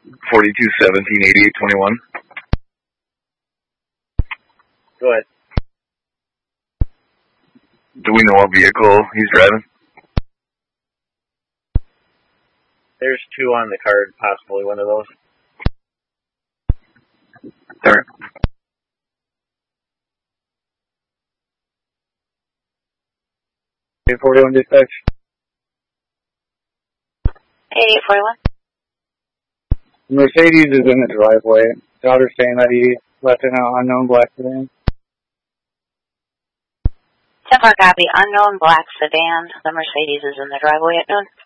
42178821. Go ahead. Do we know what vehicle he's driving? There's two on the card, possibly one of those. All right. $841 dispatch. 8841. Mercedes is in the driveway. Daughter's saying that he left in an unknown black sedan. 10-4 copy. Unknown black sedan. The Mercedes is in the driveway at noon.